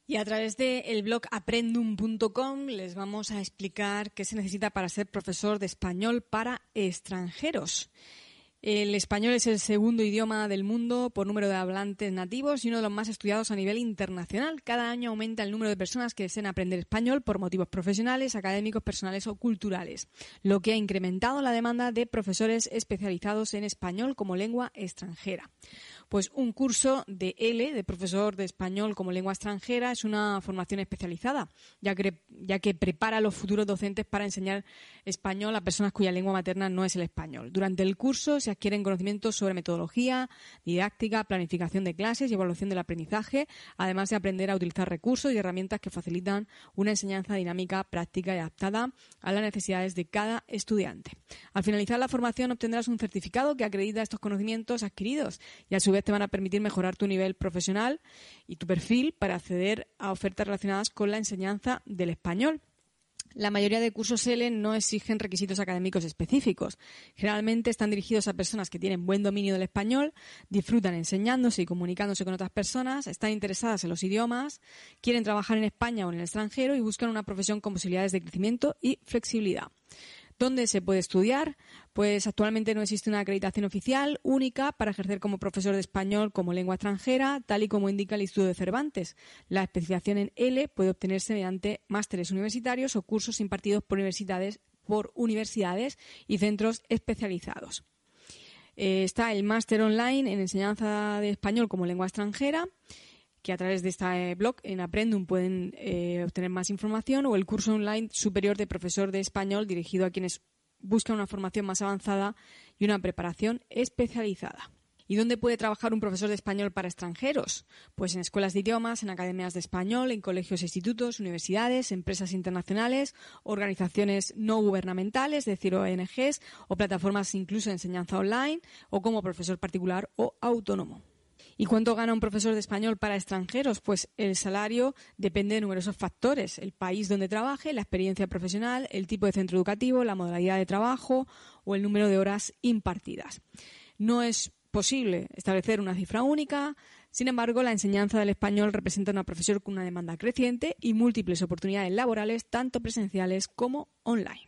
Y a través del blog aprendum.com les vamos a explicar qué se necesita para ser profesor de español para extranjeros. El español es el segundo idioma del mundo por número de hablantes nativos y uno de los más estudiados a nivel internacional. Cada año aumenta el número de personas que desean aprender español por motivos profesionales, académicos, personales o culturales, lo que ha incrementado la demanda de profesores especializados en español como lengua extranjera. Pues un curso de profesor de español como lengua extranjera, es una formación especializada, ya que prepara a los futuros docentes para enseñar español a personas cuya lengua materna no es el español. Durante el curso se adquieren conocimientos sobre metodología, didáctica, planificación de clases y evaluación del aprendizaje, además de aprender a utilizar recursos y herramientas que facilitan una enseñanza dinámica, práctica y adaptada a las necesidades de cada estudiante. Al finalizar la formación obtendrás un certificado que acredita estos conocimientos adquiridos y a su vez te van a permitir mejorar tu nivel profesional y tu perfil para acceder a ofertas relacionadas con la enseñanza del español. La mayoría de cursos ELE no exigen requisitos académicos específicos. Generalmente están dirigidos a personas que tienen buen dominio del español, disfrutan enseñándose y comunicándose con otras personas, están interesadas en los idiomas, quieren trabajar en España o en el extranjero y buscan una profesión con posibilidades de crecimiento y flexibilidad. ¿Dónde se puede estudiar? Pues actualmente no existe una acreditación oficial única para ejercer como profesor de español como lengua extranjera, tal y como indica el Instituto de Cervantes. La especialización en L puede obtenerse mediante másteres universitarios o cursos impartidos por universidades y centros especializados. Está el máster online en enseñanza de español como lengua extranjera, que a través de este blog en Aprendum pueden obtener más información, o el curso online superior de profesor de español dirigido a quienes buscan una formación más avanzada y una preparación especializada. ¿Y dónde puede trabajar un profesor de español para extranjeros? Pues en escuelas de idiomas, en academias de español, en colegios e institutos, universidades, empresas internacionales, organizaciones no gubernamentales, es decir, ONGs, o plataformas incluso de enseñanza online, o como profesor particular o autónomo. ¿Y cuánto gana un profesor de español para extranjeros? Pues el salario depende de numerosos factores: el país donde trabaje, la experiencia profesional, el tipo de centro educativo, la modalidad de trabajo o el número de horas impartidas. No es posible establecer una cifra única. Sin embargo, la enseñanza del español representa una profesión con una demanda creciente y múltiples oportunidades laborales, tanto presenciales como online.